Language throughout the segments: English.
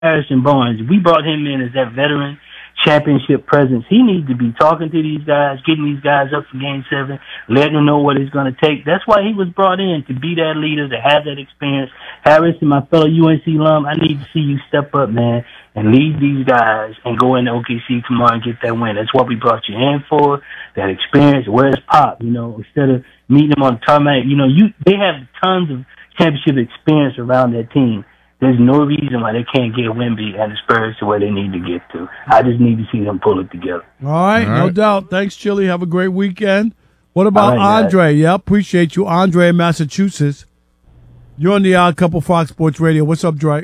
Harrison Barnes. We brought him in as that veteran championship presence. He needs to be talking to these guys, getting these guys up for Game 7, letting them know what it's going to take. That's why he was brought in, to be that leader, to have that experience. Harrison, my fellow UNC alum, I need to see you step up, man, and lead these guys and go into OKC tomorrow and get that win. That's what we brought you in for, that experience. Where's Pop? Instead of meeting them on the tarmac, they have tons of championship experience around that team. There's no reason why they can't get Wemby and the Spurs to where they need to get to. I just need to see them pull it together. All right, no doubt. Thanks, Chili. Have a great weekend. What about Andre? Guys. Yeah, appreciate you. Andre in Massachusetts. You're on the Odd Couple Fox Sports Radio. What's up, Dre?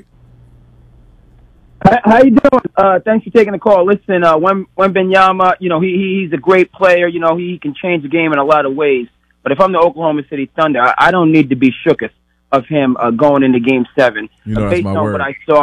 How you doing? Thanks for taking the call. Listen, Wembanyama, he's a great player. He can change the game in a lot of ways. But if I'm the Oklahoma City Thunder, I don't need to be shooketh of him going into Game 7. Based on what I saw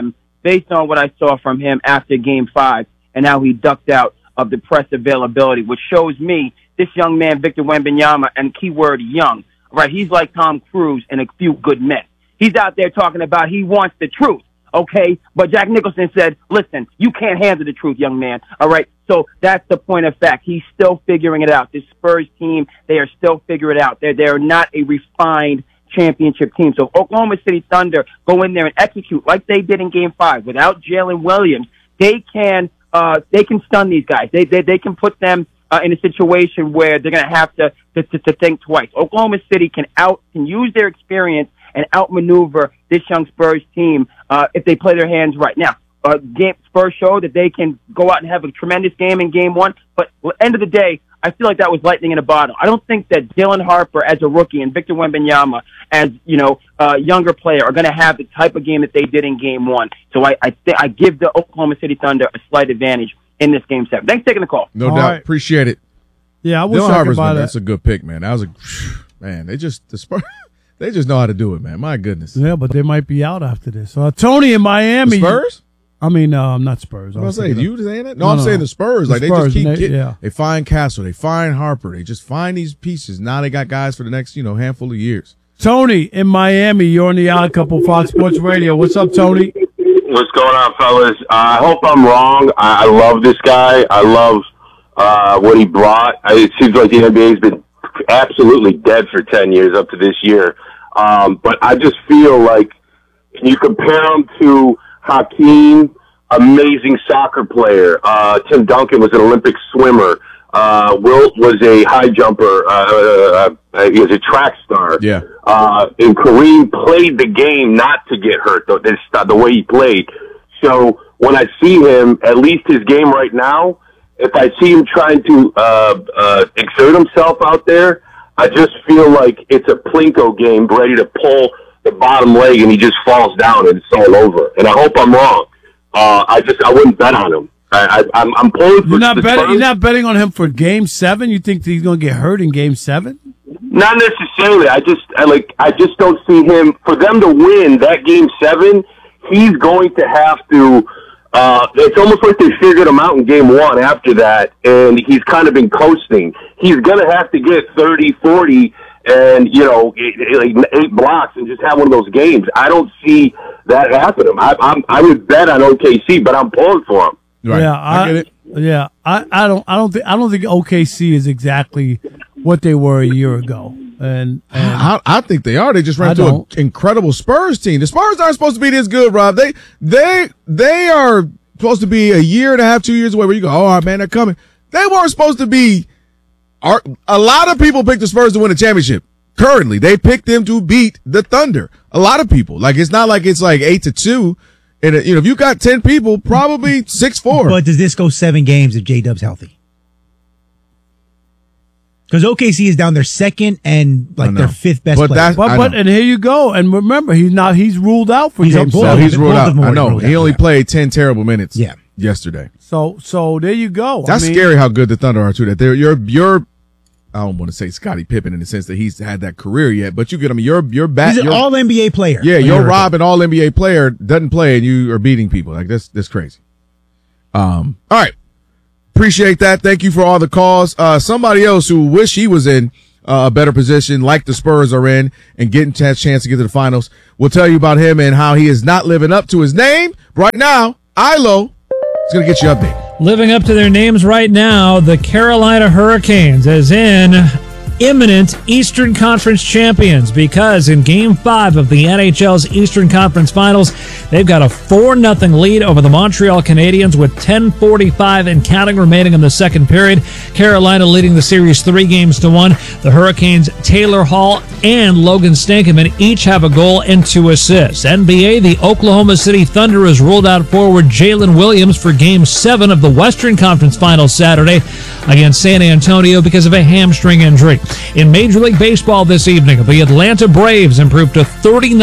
from him after Game 5 and how he ducked out of the press availability, which shows me this young man, Victor Wembanyama, and keyword young, right? He's like Tom Cruise in A Few Good Men. He's out there talking about he wants the truth, okay? But Jack Nicholson said, listen, you can't handle the truth, young man, all right? So that's the point of fact. He's still figuring it out. This Spurs team, they are still figuring it out. They're not a refined championship team. So if Oklahoma City Thunder go in there and execute like they did in Game 5 without Jalen Williams, they can stun these guys. They can put them in a situation where they're going to have to think twice. Oklahoma City can use their experience and outmaneuver this young Spurs team if they play their hands right. Now, Spurs show that they can go out and have a tremendous game in Game 1, but at the end of the day, I feel like that was lightning in a bottle. I don't think that Dylan Harper as a rookie and Victor Wembanyama as, a younger player are going to have the type of game that they did in Game 1. So I give the Oklahoma City Thunder a slight advantage in this Game 7. Thanks for taking the call. No doubt. Right. Appreciate it. Yeah, I was Dylan talking Harper's, about man, it. that's a good pick, man. That was man, the Spurs, they just know how to do it, man. My goodness. Yeah, but they might be out after this. Tony in Miami. The Spurs? Not Spurs. I was saying, you saying that? No, I'm saying the Spurs. The Spurs, they just keep getting. Yeah. They find Castle. They find Harper. They just find these pieces. Now they got guys for the next, handful of years. Tony in Miami. You're on the Odd Couple Fox Sports Radio. What's up, Tony? What's going on, fellas? I hope I'm wrong. I love this guy. I love what he brought. It seems like the NBA's been absolutely dead for 10 years up to this year. But I just feel like you compare him to Hakeem, amazing soccer player. Tim Duncan was an Olympic swimmer. Wilt was a high jumper. He was a track star. Yeah. And Kareem played the game not to get hurt, the way he played. So when I see him, at least his game right now, if I see him trying to exert himself out there, I just feel like it's a Plinko game ready to pull the bottom leg and he just falls down and it's all over. And I hope I'm wrong. I wouldn't bet on him. I'm pulling for You're not betting on him for Game 7? You think that he's going to get hurt in Game 7? Not necessarily. I just don't see him. For them to win that Game 7, he's going to have to. It's almost like they figured him out in Game 1 after that, and he's kind of been coasting. He's going to have to get 30, 40, and, like 8 blocks and just have one of those games. I don't see that happening. I would bet on OKC, but I'm pulling for him. Right. Yeah, I get it. Yeah, I don't think OKC is exactly what they were a year ago. And I think they are. They just ran into an incredible Spurs team. The Spurs aren't supposed to be this good, Rob. They are supposed to be a year and a half, 2 years away where you go, oh, man, they're coming. They weren't supposed to be. A lot of people picked the Spurs to win a championship. Currently, they picked them to beat the Thunder. A lot of people. It's not like it's like 8-2. And, if you got 10 people, probably 6-4. But does this go 7 games if J-Dub's healthy? Because OKC is down their second and their 5th best player. But and here you go. And remember, he's ruled out for Game 7. He's ruled out. I know. He only played 10 terrible minutes yesterday. So there you go. That's scary how good the Thunder are, too. That you're I don't want to say Scottie Pippen in the sense that he's had that career yet, but you get him. You're back. He's an all-NBA player. Yeah, you're Rob, an all-NBA player, doesn't play, and you are beating people. That's crazy. All right. Appreciate that. Thank you for all the calls. Somebody else who wish he was in a better position like the Spurs are in and getting a chance to get to the finals. We'll tell you about him and how he is not living up to his name. Right now, Ilo is going to get you updated. Living up to their names right now, the Carolina Hurricanes, as in imminent Eastern Conference champions, because in Game 5 of the NHL's Eastern Conference Finals, they've got a 4-0 lead over the Montreal Canadiens with 10:45 and counting remaining in the second period. Carolina leading the series 3-1. The Hurricanes' Taylor Hall and Logan Stankoven each have a goal and 2 assists. NBA, the Oklahoma City Thunder has ruled out forward Jalen Williams for Game 7 of the Western Conference Finals Saturday against San Antonio because of a hamstring injury. In Major League Baseball this evening, the Atlanta Braves improved to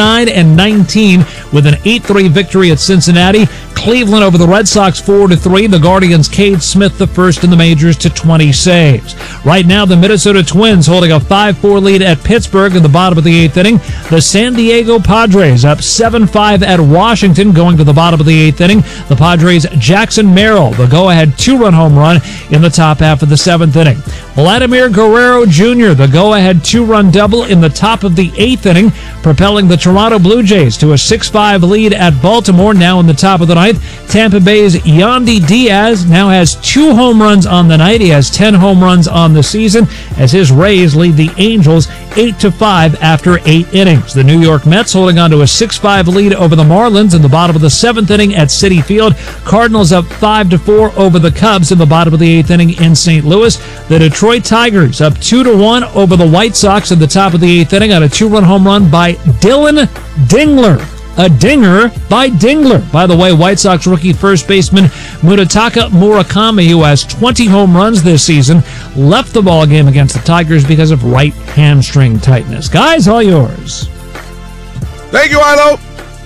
39-19 with an 8-3 victory at Cincinnati. Cleveland over the Red Sox 4-3. The Guardians' Cade Smith the first in the majors to 20 saves. Right now, the Minnesota Twins holding a 5-4 lead at Pittsburgh in the bottom of the 8th inning. The San Diego Padres up 7-5 at Washington going to the bottom of the 8th inning. The Padres' Jackson Merrill, the go-ahead 2-run home run in the top half of the 7th inning. Vladimir Guerrero Jr., the go-ahead 2-run double in the top of the 8th inning, propelling the Toronto Blue Jays to a 6-5 lead at Baltimore now in the top of the 9th. Tampa Bay's Yandy Diaz now has 2 home runs on the night. He has 10 home runs on the season as his Rays lead the Angels 8-5 after 8 innings. The New York Mets holding on to a 6-5 lead over the Marlins in the bottom of the 7th inning at Citi Field. Cardinals up 5-4 over the Cubs in the bottom of the 8th inning in St. Louis. The Detroit Tigers up 2-1 over the White Sox in the top of the 8th inning on a 2-run home run by Dylan Dingler. A dinger by Dingler. By the way, White Sox rookie first baseman Munetaka Murakami, who has 20 home runs this season, left the ball game against the Tigers because of right hamstring tightness. Guys, all yours. Thank you, Ilo.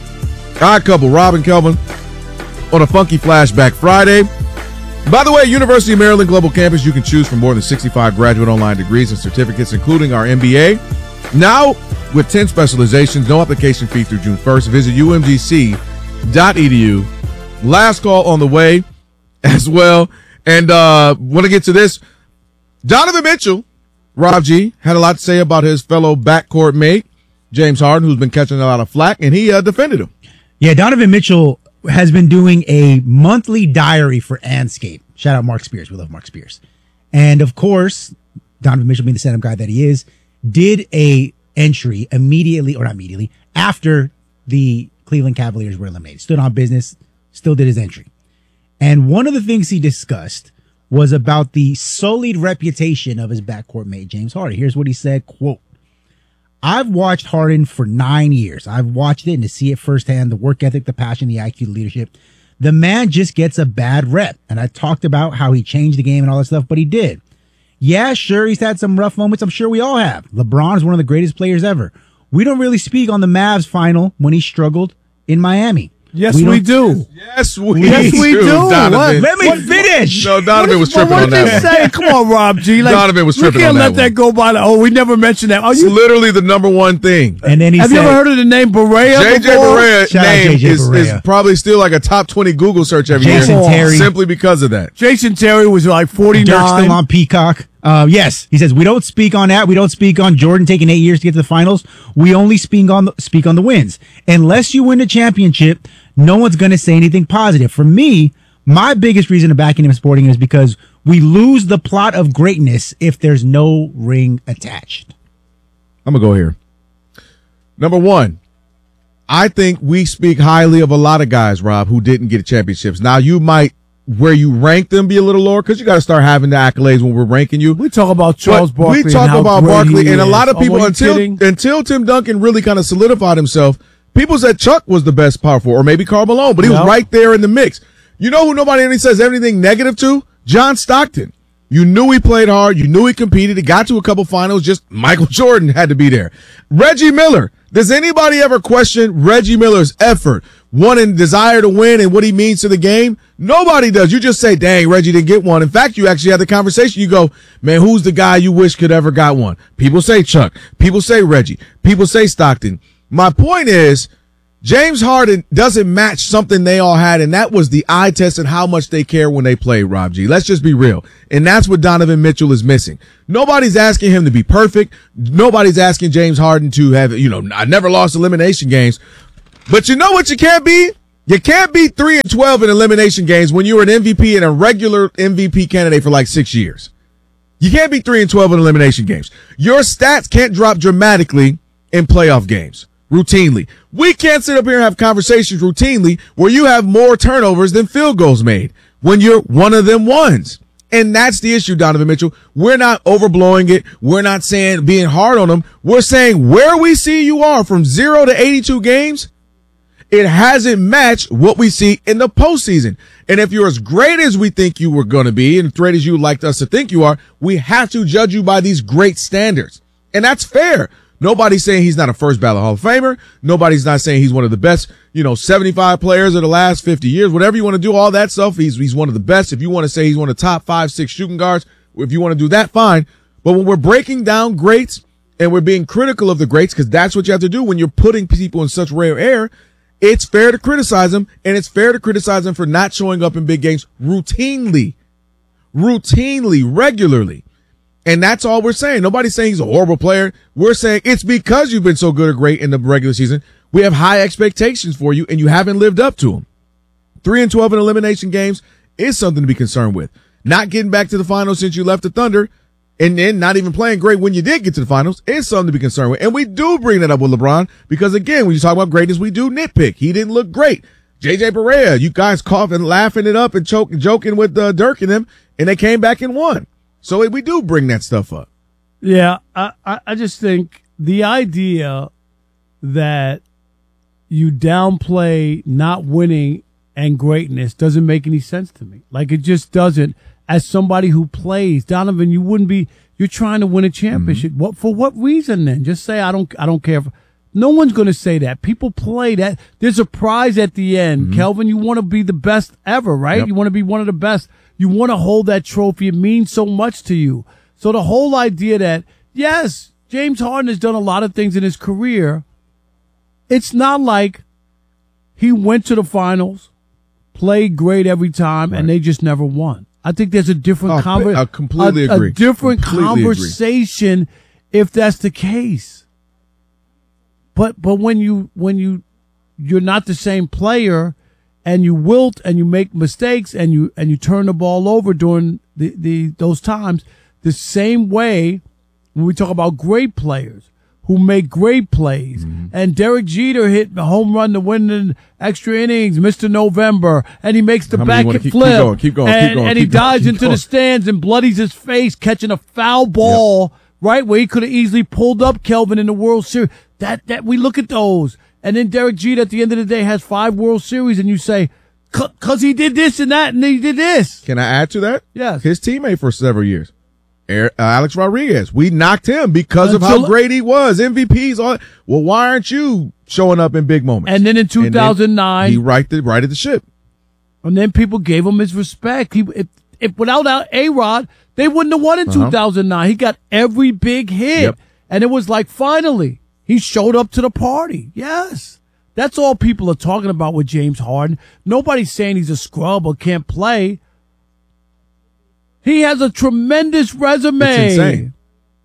Odd couple, Rob and Kelvin, on a funky flashback Friday. By the way, University of Maryland Global Campus, you can choose from more than 65 graduate online degrees and certificates, including our MBA. Now, with 10 specializations, no application fee through June 1st. Visit umgc.edu. Last call on the way as well. And want to get to this. Donovan Mitchell, Rob G, had a lot to say about his fellow backcourt mate, James Harden, who's been catching a lot of flack, and he defended him. Yeah, Donovan Mitchell has been doing a monthly diary for Anscape. Shout out Mark Spears. We love Mark Spears. And, of course, Donovan Mitchell, being the stand-up guy that he is, did a entry immediately after the Cleveland Cavaliers were eliminated. Stood on business, still did his entry. And one of the things he discussed was about the sullied reputation of his backcourt mate, James Harden. Here's what he said, quote, "I've watched Harden for 9 years. I've watched it and to see it firsthand, the work ethic, the passion, the IQ, the leadership. The man just gets a bad rep. And I talked about how he changed the game and all that stuff, but he did. Yeah, sure, he's had some rough moments. I'm sure we all have. LeBron is one of the greatest players ever. We don't really speak on the Mavs final when he struggled in Miami. Yes, we do. Yes, we do. Donovan. Let me finish. No, Donovan was tripping on that one. Say? Come on, Rob G. Donovan was tripping on that one. We can't let that go by. We never mentioned that. It's literally the number one thing. And then have you ever heard of the name Barea JJ Barea name is probably still like a top 20 Google search every year. Jason Terry. Simply because of that. Jason Terry was like 49. Dirk's still on Peacock. Yes, he says, we don't speak on that. We don't speak on Jordan taking 8 years to get to the finals. We only speak on the wins. Unless you win the championship, no one's going to say anything positive. For me, my biggest reason to backing him sporting is because we lose the plot of greatness if there's no ring attached. I'm going to go here. Number one, I think we speak highly of a lot of guys, Rob, who didn't get championships. Now, you might, where you rank them, be a little lower because you got to start having the accolades when we're ranking you. We talk about Charles Barkley. We talk about Barkley, and a lot of people, until Tim Duncan really kind of solidified himself, people said Chuck was the best power forward, or maybe Karl Malone, but he was right there in the mix. You know who nobody says anything negative to? John Stockton. You knew he played hard. You knew he competed. He got to a couple finals. Just Michael Jordan had to be there. Reggie Miller. Does anybody ever question Reggie Miller's effort, one and desire to win and what he means to the game? Nobody does. You just say, dang, Reggie didn't get one. In fact, you actually had the conversation. You go, man, who's the guy you wish could ever got one? People say Chuck. People say Reggie. People say Stockton. My point is, James Harden doesn't match something they all had, and that was the eye test and how much they care when they play, Rob G. Let's just be real. And that's what Donovan Mitchell is missing. Nobody's asking him to be perfect. Nobody's asking James Harden to have, I never lost elimination games. But you know what you can't be? You can't be 3-12 in elimination games when you were an MVP and a regular MVP candidate for like 6 years. You can't be 3-12 in elimination games. Your stats can't drop dramatically in playoff games. Routinely. We can't sit up here and have conversations routinely where you have more turnovers than field goals made when you're one of them ones. And that's the issue, Donovan Mitchell. We're not overblowing it. We're not saying being hard on them. We're saying where we see you are from 0 to 82 games, it hasn't matched what we see in the postseason. And if you're as great as we think you were going to be and as great as you would like us to think you are, we have to judge you by these great standards. And that's fair. Nobody's saying he's not a first ballot Hall of Famer. Nobody's not saying he's one of the best, 75 players of the last 50 years. Whatever you want to do, all that stuff, he's one of the best. If you want to say he's one of the top 5, 6 shooting guards, if you want to do that, fine. But when we're breaking down greats and we're being critical of the greats, because that's what you have to do when you're putting people in such rare air, it's fair to criticize them, and it's fair to criticize them for not showing up in big games routinely, regularly. And that's all we're saying. Nobody's saying he's a horrible player. We're saying it's because you've been so good or great in the regular season. We have high expectations for you, and you haven't lived up to them. 3-12 in elimination games is something to be concerned with. Not getting back to the finals since you left the Thunder, and then not even playing great when you did get to the finals is something to be concerned with. And we do bring that up with LeBron because, again, when you talk about greatness, we do nitpick. He didn't look great. JJ Barea, you guys coughing, laughing it up and joking with Dirk and them, and they came back and won. So we do bring that stuff up. Yeah, I just think the idea that you downplay not winning and greatness doesn't make any sense to me. Like, it just doesn't. As somebody who plays, Donovan, you're trying to win a championship. Mm-hmm. For what reason then? Just say, I don't care. No one's going to say that. People play that. There's a prize at the end. Mm-hmm. Kelvin, you want to be the best ever, right? Yep. You want to be one of the best. You want to hold that trophy. It means so much to you. So the whole idea that, yes, James Harden has done a lot of things in his career. It's not like he went to the finals, played great every time, right, and they just never won. I think there's a different I completely agree. A different conversation if that's the case. But when you're not the same player, and you wilt and you make mistakes and you turn the ball over during those times, the same way when we talk about great players who make great plays. Mm-hmm. And Derek Jeter hit the home run to win in extra innings, Mr. November, and he makes the back flip. Keep going. And he dives into the stands and bloodies his face catching a foul ball, yep, right, where he could have easily pulled up Kelvin in the World Series. That we look at those. And then Derek Jeter at the end of the day has 5 World Series, and you say, cause he did this and that, and he did this. Can I add to that? Yes. His teammate for several years, Alex Rodriguez. We knocked him because of how great he was. MVPs. Well, why aren't you showing up in big moments? And then in 2009, he righted the ship. And then people gave him his respect. If without A-Rod, they wouldn't have won in 2009. He got every big hit. Yep. And it was like, finally, he showed up to the party. Yes. That's all people are talking about with James Harden. Nobody's saying he's a scrub or can't play. He has a tremendous resume. It's insane.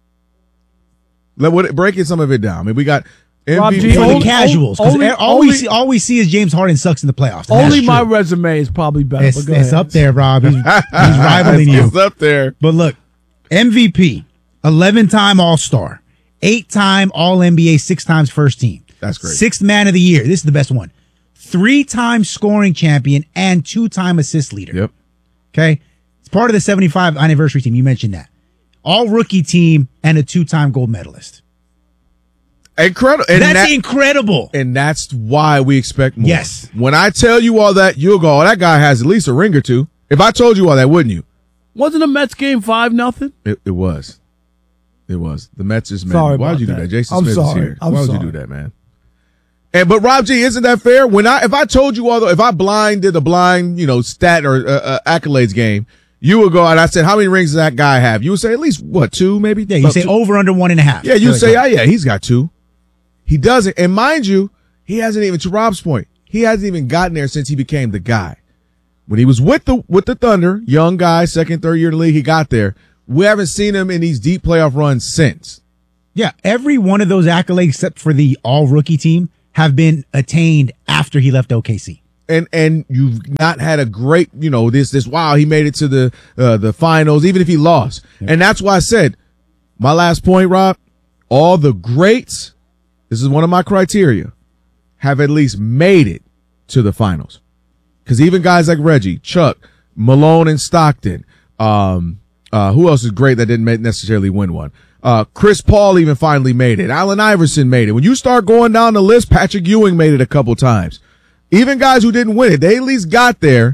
Breaking some of it down. I mean, we got MVP for the casuals. All we see is James Harden sucks in the playoffs. Only my resume is probably better. It's up there, Rob. He's rivaling you. It's up there. But look, MVP, 11-time All-Star, 8-time All-NBA, 6 times first team. That's great. 6th man of the year. This is the best one. 3-time scoring champion and 2-time assist leader. Yep. Okay. It's part of the 75th anniversary team. You mentioned that. All rookie team and a 2-time gold medalist. Incredible. And that's incredible. And that's why we expect more. Yes. When I tell you all that, you'll go, oh, that guy has at least a ring or two. If I told you all that, wouldn't you? Wasn't the Mets game 5-0? It was. It was. The Mets just made. Why would you do that? Jason Smith is here. Why would you do that, man? But Rob G, isn't that fair? If I told you all, if I did a blind, stat or accolades game, you would go and I said, how many rings does that guy have? You would say at least 2, maybe. Yeah, you say 2. Over under 1.5. Yeah, you say, he's got 2. He doesn't. And mind you, he hasn't even, to Rob's point, he hasn't even gotten there since he became the guy. When he was with the Thunder, young guy, second, third year in the league, he got there. We haven't seen him in these deep playoff runs since. Yeah, every one of those accolades except for the all-rookie team have been attained after he left OKC. And you've not had a great, this wow, he made it to the finals, even if he lost. Yeah. And that's why I said, my last point, Rob, all the greats, this is one of my criteria, have at least made it to the finals. Because even guys like Reggie, Chuck, Malone, and Stockton, who else is great that didn't necessarily win one? Chris Paul even finally made it. Allen Iverson made it. When you start going down the list, Patrick Ewing made it a couple times. Even guys who didn't win it, they at least got there.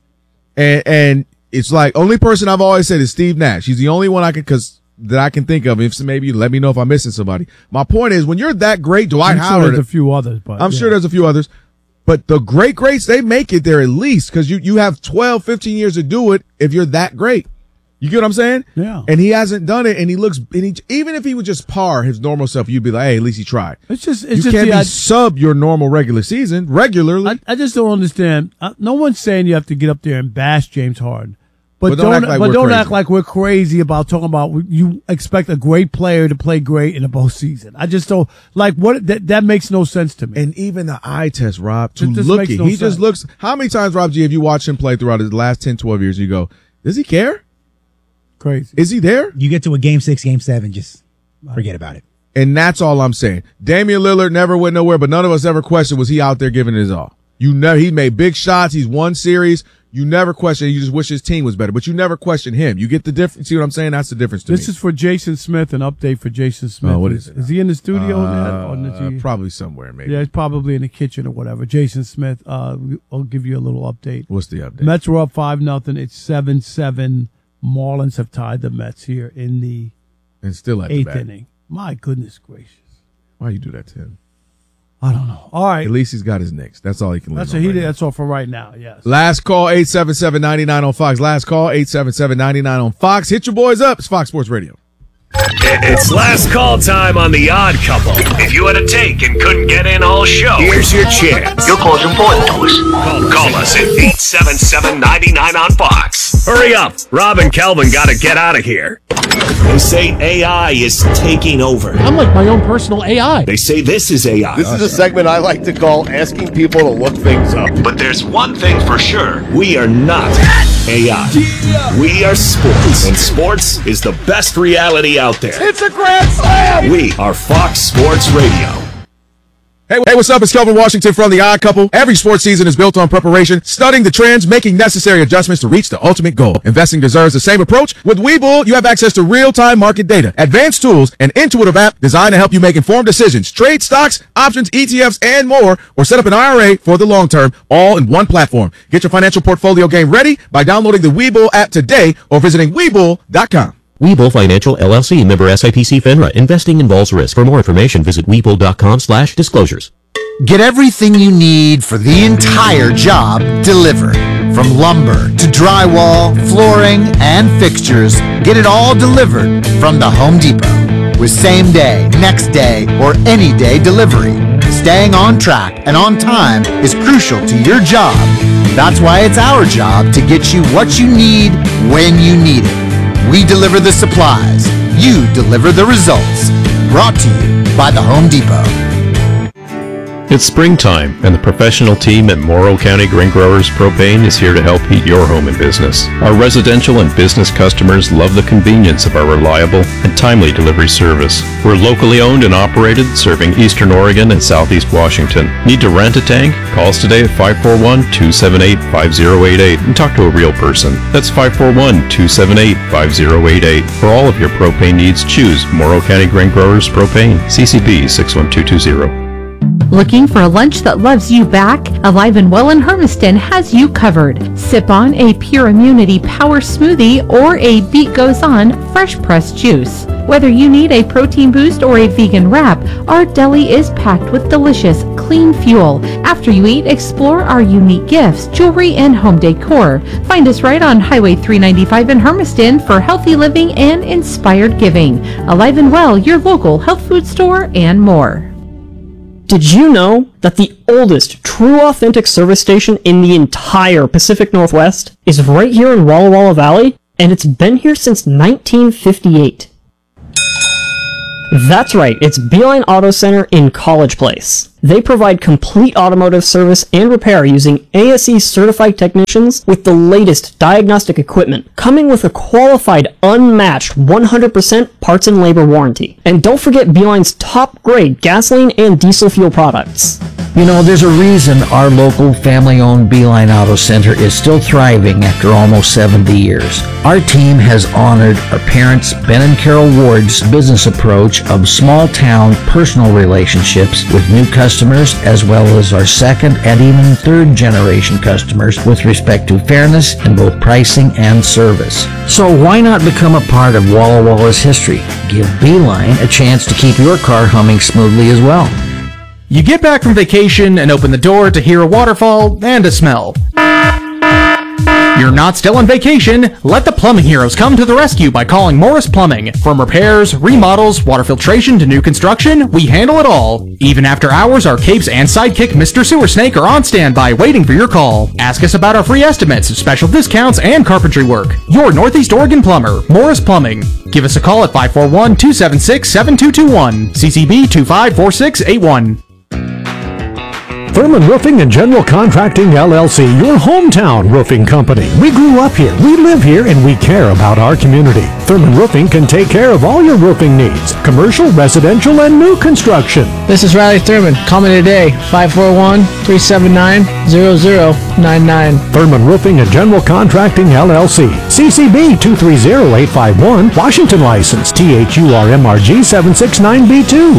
And it's like, only person I've always said is Steve Nash. He's the only one that I can think of. If maybe let me know if I'm missing somebody. My point is, when you're that great, Dwight Howard. Sure there's a few others, but I'm sure there's a few others. But the greats, they make it there at least because you have 12, 15 years to do it if you're that great. You get what I'm saying? Yeah. And he hasn't done it, and even if he would just par his normal self, you'd be like, hey, at least he tried. You can't be sub your normal regular season regularly. I just don't understand. No one's saying you have to get up there and bash James Harden. But don't act like we're crazy about talking about you expect a great player to play great in a postseason. I just don't like that makes no sense to me. And even the eye test, Rob, just looks. How many times, Rob G, have you watched him play throughout his last 10, 12 years? You go, does he care? Crazy. Is he there? You get to a game 6, game 7, just forget about it. And that's all I'm saying. Damian Lillard never went nowhere, but none of us ever questioned, was he out there giving it his all? He made big shots. He's won series. You never question. You just wish his team was better, but you never question him. You get the difference. See what I'm saying? That's the difference to me. This is for Jason Smith. An update for Jason Smith. Oh, what is it? Is he in the studio? Probably somewhere, maybe. Yeah, he's probably in the kitchen or whatever. Jason Smith. I'll give you a little update. What's the update? Mets were up 5-0. It's 7-7. Marlins have tied the Mets here in the still at 8th inning. My goodness gracious! Why you do that to him? I don't know. All right. At least he's got his Knicks. That's all he can live on. That's all for right now, yes. Last call, 877-99 on Fox. Last call, 877-99 on Fox. Hit your boys up. It's Fox Sports Radio. It's last call time on The Odd Couple. If you had a take and couldn't get in all show, here's your chance. Your call's important to us. Call us at 877-99 on Fox. Hurry up. Rob and Kelvin got to get out of here. They say AI is taking over. I'm like my own personal AI. They say this is AI. This is a segment I like to call asking people to look things up. But there's one thing for sure. We are not AI. We are sports. And sports is the best reality out there. It's a grand slam! We are Fox Sports Radio. Hey, what's up? It's Kelvin Washington from The Odd Couple. Every sports season is built on preparation, studying the trends, making necessary adjustments to reach the ultimate goal. Investing deserves the same approach. With Webull, you have access to real-time market data, advanced tools, and intuitive app designed to help you make informed decisions. Trade stocks, options, ETFs, and more, or set up an IRA for the long term, all in one platform. Get your financial portfolio game ready by downloading the Webull app today or visiting Webull.com. Webull Financial LLC, member SIPC FINRA. Investing involves risk. For more information, visit Webull.com/disclosures. Get everything you need for the entire job delivered. From lumber to drywall, flooring, and fixtures, get it all delivered from the Home Depot. With same day, next day, or any day delivery. Staying on track and on time is crucial to your job. That's why it's our job to get you what you need when you need it. We deliver the supplies. You deliver the results. Brought to you by the Home Depot. It's springtime, and the professional team at Morrow County Grain Growers Propane is here to help heat your home and business. Our residential and business customers love the convenience of our reliable and timely delivery service. We're locally owned and operated, serving Eastern Oregon and Southeast Washington. Need to rent a tank? Call us today at 541-278-5088 and talk to a real person. That's 541-278-5088. For all of your propane needs, choose Morrow County Grain Growers Propane, CCB 61220. Looking for a lunch that loves you back? Alive and Well in Hermiston has you covered. Sip on a Pure Immunity Power Smoothie or a Beat Goes On fresh pressed juice. Whether you need a protein boost or a vegan wrap, our deli is packed with delicious, clean fuel. After you eat, explore our unique gifts, jewelry, and home decor. Find us right on Highway 395 in Hermiston for healthy living and inspired giving. Alive and Well, your local health food store, and more. Did you know that the oldest true authentic service station in the entire Pacific Northwest is right here in Walla Walla Valley? And it's been here since 1958. That's right, it's Beeline Auto Center in College Place. They provide complete automotive service and repair using ASE certified technicians with the latest diagnostic equipment, coming with a qualified, unmatched 100% parts and labor warranty. And don't forget Beeline's top grade gasoline and diesel fuel products. You know, there's a reason our local family-owned Beeline Auto Center is still thriving after almost 70 years. Our team has honored our parents, Ben and Carol Ward's business approach of small-town personal relationships with new customers, as well as our second and even third generation customers with respect to fairness in both pricing and service. So why not become a part of Walla Walla's history? Give Beeline a chance to keep your car humming smoothly as well. You get back from vacation and open the door to hear a waterfall and a smell. You're not still on vacation. Let the plumbing heroes come to the rescue by calling Morris Plumbing. From repairs, remodels, water filtration to new construction, we handle it all. Even after hours, our capes and sidekick Mr. Sewer Snake are on standby waiting for your call. Ask us about our free estimates, special discounts, and carpentry work. Your Northeast Oregon plumber, Morris Plumbing. Give us a call at 541-276-7221. CCB 254681. Thurman Roofing and General Contracting, LLC, your hometown roofing company. We grew up here, we live here, and we care about our community. Thurman Roofing can take care of all your roofing needs, commercial, residential, and new construction. This is Riley Thurman. Call me today, 541-379-0099. Thurman Roofing and General Contracting, LLC. CCB 230851, Washington license, THURMRG 769B2.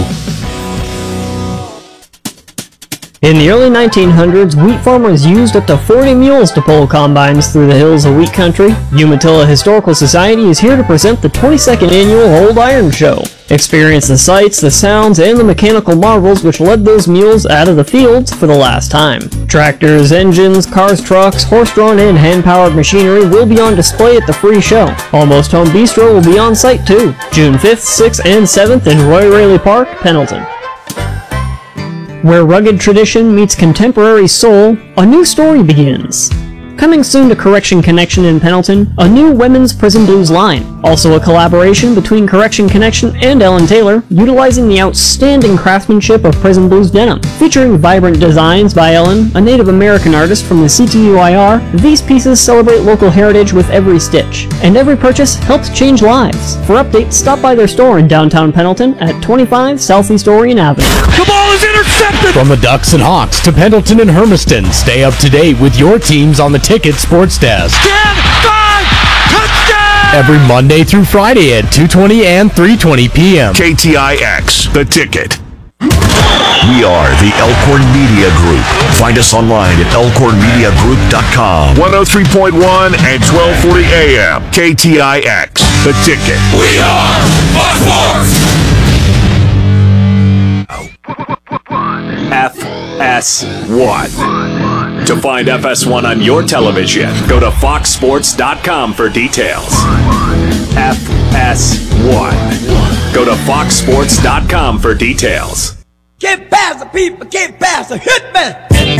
In the early 1900s, wheat farmers used up to 40 mules to pull combines through the hills of wheat country. Umatilla Historical Society is here to present the 22nd annual Old Iron Show. Experience the sights, the sounds, and the mechanical marvels which led those mules out of the fields for the last time. Tractors, engines, cars, trucks, horse-drawn and hand-powered machinery will be on display at the free show. Almost Home Bistro will be on site too, June 5th, 6th, and 7th in Roy Raley Park, Pendleton. Where rugged tradition meets contemporary soul, a new story begins. Coming soon to Correction Connection in Pendleton, a new women's prison blues line. Also a collaboration between Correction Connection and Ellen Taylor, utilizing the outstanding craftsmanship of prison blues denim. Featuring vibrant designs by Ellen, a Native American artist from the CTUIR, these pieces celebrate local heritage with every stitch. And every purchase helps change lives. For updates, stop by their store in downtown Pendleton at 25 Southeast Orion Avenue. The ball is intercepted! From the Ducks and Hawks to Pendleton and Hermiston, stay up to date with your teams on the Ticket Sports Desk. 10, 5, touchdown! Every Monday through Friday at 2:20 and 3:20 p.m. KTIX, The Ticket. We are the Elkhorn Media Group. Find us online at elkhornmediagroup.com. 103.1 and 1240 AM. KTIX, The Ticket. We are FS1. To find FS1 on your television, go to foxsports.com for details. FS1. Go to foxsports.com for details. Get past the people, get past the hitman!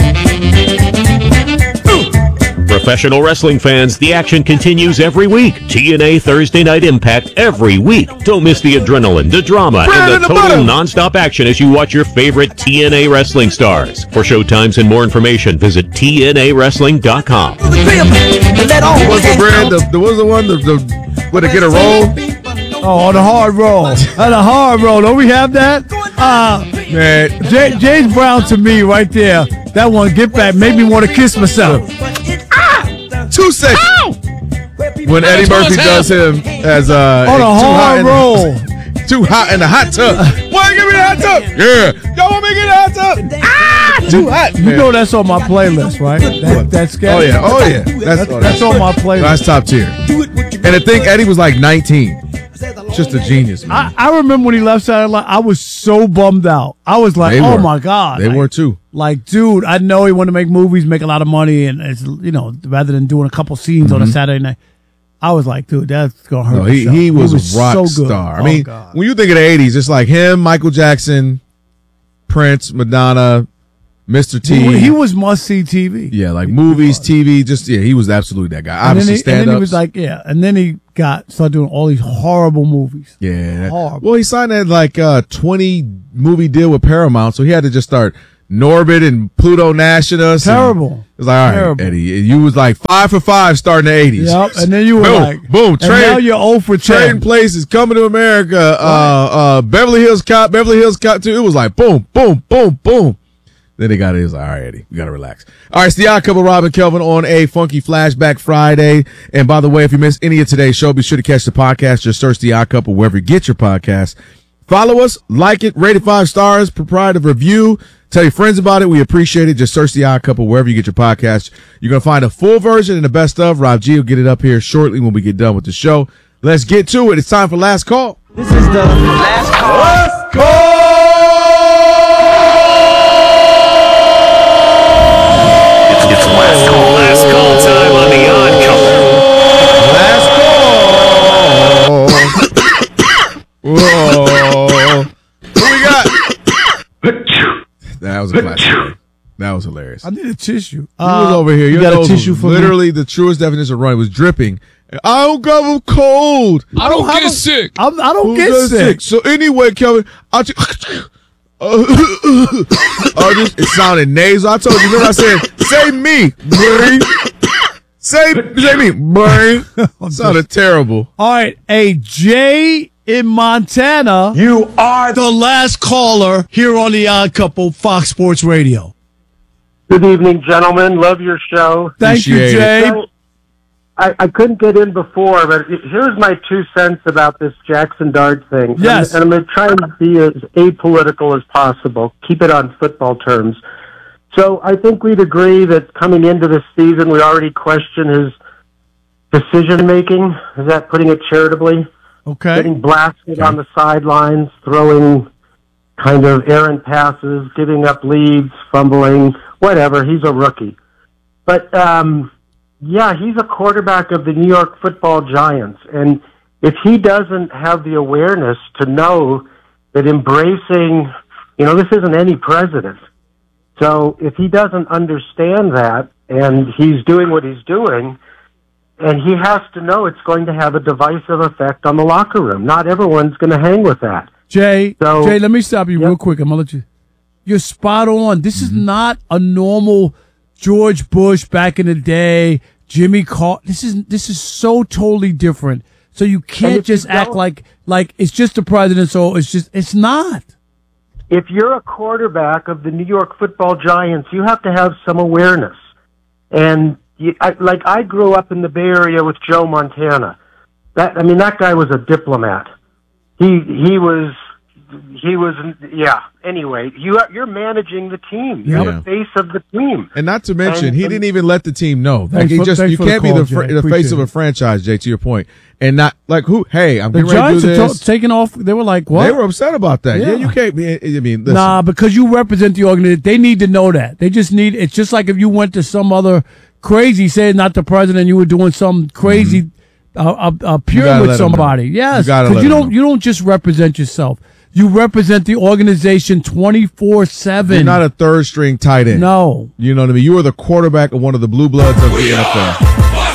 Professional wrestling fans, the action continues every week. TNA Thursday Night Impact every week. Don't miss the adrenaline, the drama, and the total non-stop action as you watch your favorite TNA wrestling stars. For showtimes and more information, visit TNAWrestling.com. What was the brand? What was the one? Would it get a roll? Oh, on the hard roll. On the hard roll. Don't we have that? Man. James Brown to me right there. That one, get back, made me want to kiss myself. 2 seconds. Ow! When Eddie Murphy does him as on a hard roll. Too hot in the hot tub. Boy, give me the hot tub. Yeah. Y'all want me to get the hot tub? Too hot. Man. You know that's on my playlist, right? That's scary. Oh yeah. That's on my playlist. That's top tier. And I think Eddie was like 19. Just a genius, man. I remember when he left Saturday Night Live, I was so bummed out. I was like, oh my God. They were too. Like, dude, I know he wanted to make movies, make a lot of money, and it's, rather than doing a couple scenes on a Saturday night. I was like, dude, that's going to hurt the show. He was a rock so star. Oh, I mean, when you think of the 80s, it's like him, Michael Jackson, Prince, Madonna, Mr. T. He was must-see TV. Yeah, like movies, TV, he was absolutely that guy. Obviously, stand-ups. And then he was like, and then he started doing all these horrible movies. Yeah. Horrible. Well, he signed that 20-movie deal with Paramount, so he had to just start Norbit and Pluto Nashing us. Terrible. It was like, all right, Eddie, you was like 5 for 5 starting the 80s. Yep, and then you were boom, and now you're 0 for 10. Trading Places, Coming to America, Beverly Hills Cop 2. It was like boom, boom, boom, boom. Then he was like, all right, Eddie, we got to relax. All right, it's the Odd Couple, Rob and Kelvin on a funky Flashback Friday. And by the way, if you missed any of today's show, be sure to catch the podcast. Just search the Odd Couple wherever you get your podcast. Follow us, like it, rate it 5 stars, provide a review. Tell your friends about it. We appreciate it. Just search the Odd Couple wherever you get your podcast. You're going to find a full version and the best of. Rob G will get it up here shortly when we get done with the show. Let's get to it. It's time for Last Call. This is the Last Call. Last Call! It's last call time on the Odd Couple. Whoa. Who we got? That was a classic. That was hilarious. I need a tissue. You was over here. You got a tissue for literally the truest definition of running was dripping. I don't got a cold. I don't get sick. I don't get sick. So anyway, Kelvin, it sounded nasal. I told you. Remember I said, say me, brain. Say me, brain. Sounded terrible. All right, Jay in Montana. You are the last caller here on the Odd Couple, Fox Sports Radio. Good evening, gentlemen. Love your show. Thank you, Jay. So, I couldn't get in before, but here's my 2 cents about this Jackson Dart thing. Yes. And I'm going to try and be as apolitical as possible. Keep it on football terms. So I think we'd agree that coming into this season, we already question his decision-making. Is that putting it charitably? Okay. Getting blasted on the sidelines, throwing kind of errant passes, giving up leads, fumbling, whatever. He's a rookie. But, he's a quarterback of the New York Football Giants. And if he doesn't have the awareness to know that embracing, this isn't any president. So if he doesn't understand that and he's doing what he's doing, and he has to know it's going to have a divisive effect on the locker room. Not everyone's going to hang with that. Jay, let me stop you real quick. I'm going to let you. You're spot on. This is not a normal George Bush back in the day, Jimmy Carter. This is so totally different. So you can't just act like it's just the president. So it's not. If you're a quarterback of the New York Football Giants, you have to have some awareness. And I grew up in the Bay Area with Joe Montana. That guy was a diplomat. He was. Anyway, you're managing the team. You're the face of the team. And not to mention, he didn't even let the team know. You can't be the face of a franchise, Jay, to your point. And not like who? Hey, I'm getting ready to do this. Taking off. They were like, what? They were upset about that. Yeah, you can't be. Listen. Nah, because you represent the organization. They need to know that. They just need. It's just like if you went to some other crazy, say not the president, you were doing some crazy appearing with somebody. Yes, because you don't just represent yourself. You represent the organization 24/7. You're not a third string tight end. No. You know what I mean? You are the quarterback of one of the blue bloods of the NFL.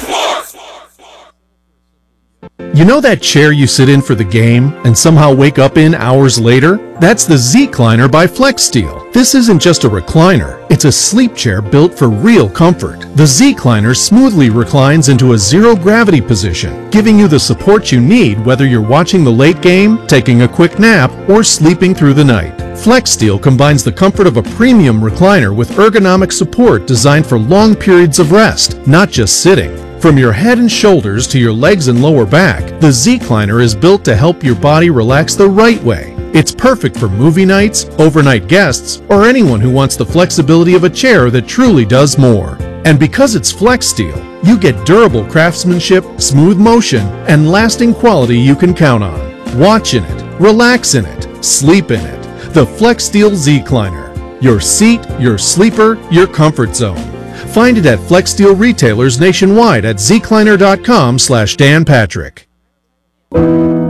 You know that chair you sit in for the game and somehow wake up in hours later? That's the Z-Cliner by FlexSteel. This isn't just a recliner. It's a sleep chair built for real comfort. The Z-Cliner smoothly reclines into a zero-gravity position, giving you the support you need whether you're watching the late game, taking a quick nap, or sleeping through the night. FlexSteel combines the comfort of a premium recliner with ergonomic support designed for long periods of rest, not just sitting. From your head and shoulders to your legs and lower back, the Z-Cliner is built to help your body relax the right way. It's perfect for movie nights, overnight guests, or anyone who wants the flexibility of a chair that truly does more. And because it's FlexSteel, you get durable craftsmanship, smooth motion, and lasting quality you can count on. Watch in it, relax in it, sleep in it. The FlexSteel Z-Cliner. Your seat, your sleeper, your comfort zone. Find it at FlexSteel retailers nationwide at zcliner.com/Dan Patrick.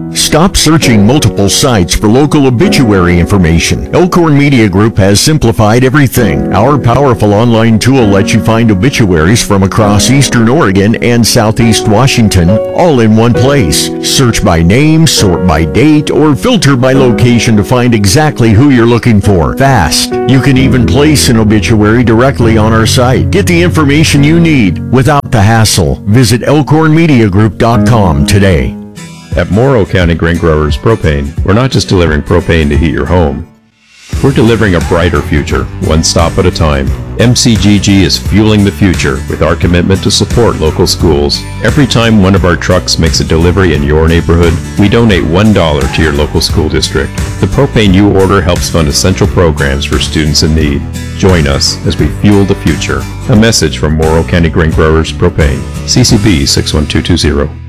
Stop searching multiple sites for local obituary information. Elkhorn Media Group has simplified everything. Our powerful online tool lets you find obituaries from across Eastern Oregon and Southeast Washington, all in one place. Search by name, sort by date, or filter by location to find exactly who you're looking for. Fast. You can even place an obituary directly on our site. Get the information you need without the hassle. Visit elkhornmediagroup.com today. At Morrow County Grain Growers Propane, we're not just delivering propane to heat your home. We're delivering a brighter future, one stop at a time. MCGG is fueling the future with our commitment to support local schools. Every time one of our trucks makes a delivery in your neighborhood, we donate $1 to your local school district. The propane you order helps fund essential programs for students in need. Join us as we fuel the future. A message from Morrow County Grain Growers Propane. CCB 61220.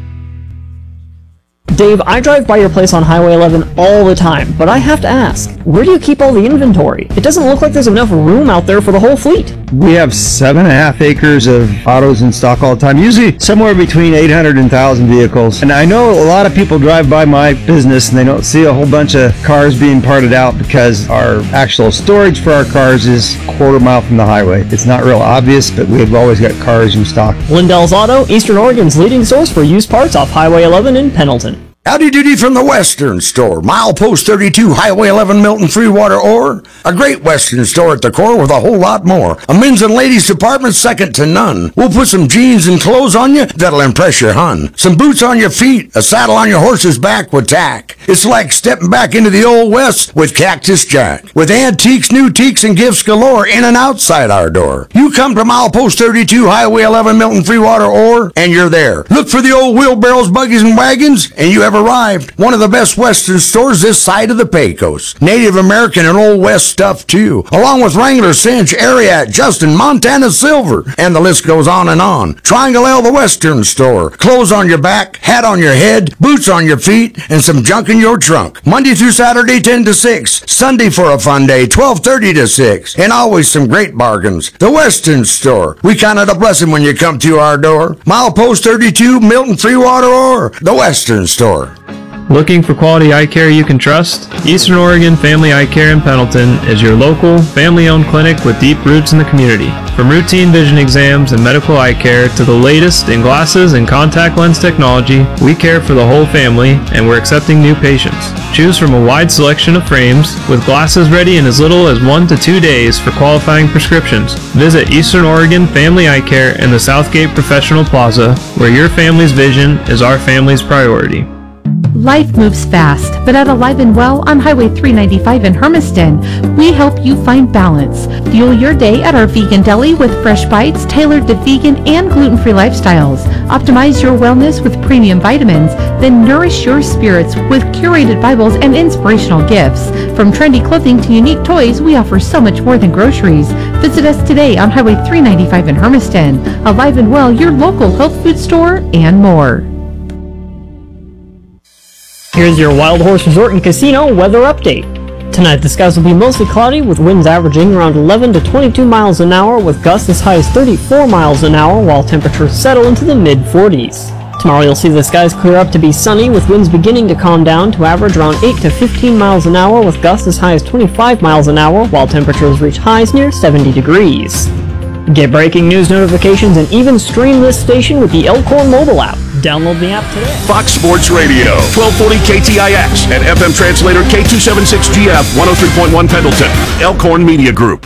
Dave, I drive by your place on Highway 11 all the time, but I have to ask, where do you keep all the inventory? It doesn't look like there's enough room out there for the whole fleet. We have 7.5 acres of autos in stock all the time, usually somewhere between 800 and 1,000 vehicles. And I know a lot of people drive by my business and they don't see a whole bunch of cars being parted out because our actual storage for our cars is a quarter mile from the highway. It's not real obvious, but we've always got cars in stock. Lindell's Auto, Eastern Oregon's leading source for used parts off Highway 11 in Pendleton. Howdy doody from the Western Store. Milepost 32, Highway 11, Milton Freewater Ore. A great Western store at the core with a whole lot more. A men's and ladies department second to none. We'll put some jeans and clothes on you that'll impress your hun. Some boots on your feet, a saddle on your horse's back with tack. It's like stepping back into the old West with Cactus Jack. With antiques, new teaks, and gifts galore in and outside our door. You come to Milepost 32, Highway 11, Milton Freewater Ore, and you're there. Look for the old wheelbarrows, buggies, and wagons, and you have arrived. One of the best Western stores this side of the Pecos. Native American and Old West stuff too, along with Wrangler, Cinch, Ariat, Justin, Montana Silver, and the list goes on and on. Triangle L, the Western Store. Clothes on your back, hat on your head, boots on your feet, and some junk in your trunk. Monday through Saturday, 10 to 6. Sunday for a fun day, 12:30 to 6. And always some great bargains. The Western Store. We count it a blessing when you come to our door. Milepost 32, Milton Freewater Ore. The Western Store. Looking for quality eye care you can trust? Eastern Oregon Family Eye Care in Pendleton is your local, family-owned clinic with deep roots in the community. From routine vision exams and medical eye care to the latest in glasses and contact lens technology, we care for the whole family and we're accepting new patients. Choose from a wide selection of frames with glasses ready in as little as 1 to 2 days for qualifying prescriptions. Visit Eastern Oregon Family Eye Care in the Southgate Professional Plaza, where your family's vision is our family's priority. Life moves fast, but at Alive and Well on Highway 395 in Hermiston, we help you find balance. Fuel your day at our vegan deli with fresh bites tailored to vegan and gluten-free lifestyles. Optimize your wellness with premium vitamins, then nourish your spirits with curated Bibles and inspirational gifts. From trendy clothing to unique toys, we offer so much more than groceries. Visit us today on Highway 395 in Hermiston. Alive and Well, your local health food store, and more. Here's your Wild Horse Resort and Casino weather update. Tonight the skies will be mostly cloudy with winds averaging around 11 to 22 miles an hour with gusts as high as 34 miles an hour while temperatures settle into the mid-40s. Tomorrow you'll see the skies clear up to be sunny with winds beginning to calm down to average around 8 to 15 miles an hour with gusts as high as 25 miles an hour while temperatures reach highs near 70 degrees. Get breaking news notifications and even stream this station with the Elkhorn mobile app. Download the app today. Fox Sports Radio, 1240 KTIX, and FM translator K276GF, 103.1 Pendleton. Elkhorn Media Group.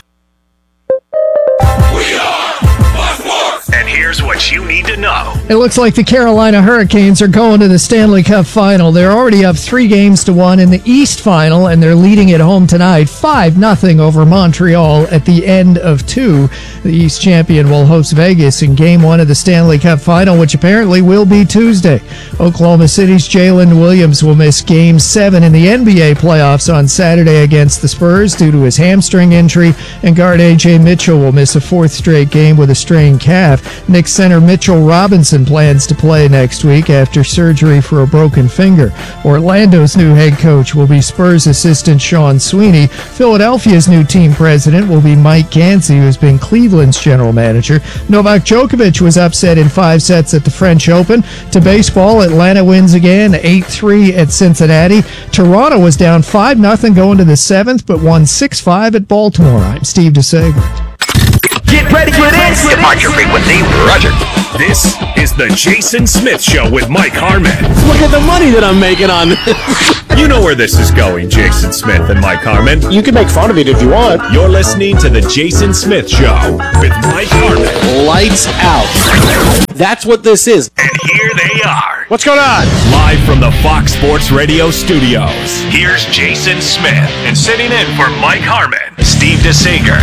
And here's what you need to know. It looks like the Carolina Hurricanes are going to the Stanley Cup Final. They're already up 3-1 in the East Final, and they're leading at home tonight, 5-0 over Montreal at the end of 2. The East champion will host Vegas in Game 1 of the Stanley Cup Final, which apparently will be Tuesday. Oklahoma City's Jalen Williams will miss Game 7 in the NBA playoffs on Saturday against the Spurs due to his hamstring injury, and guard A.J. Mitchell will miss a 4th straight game with a strained calf. Nick Celtics center Mitchell Robinson plans to play next week after surgery for a broken finger. Orlando's new head coach will be Spurs assistant Sean Sweeney. Philadelphia's new team president will be Mike Gansey, who has been Cleveland's general manager. Novak Djokovic was upset in 5 sets at the French Open. To baseball, Atlanta wins again, 8-3 at Cincinnati. Toronto was down 5-0 going to the 7th, but won 6-5 at Baltimore. I'm Steve DeSager. Get ready for this! Depart your frequency, Roger. This is the Jason Smith Show with Mike Harmon. Look at the money that I'm making on this. You know where this is going, Jason Smith and Mike Harmon. You can make fun of it if you want. You're listening to the Jason Smith Show with Mike Harmon. Lights out. That's what this is. And here they are. What's going on? Live from the Fox Sports Radio studios. Here's Jason Smith. And sitting in for Mike Harmon, Steve DeSager.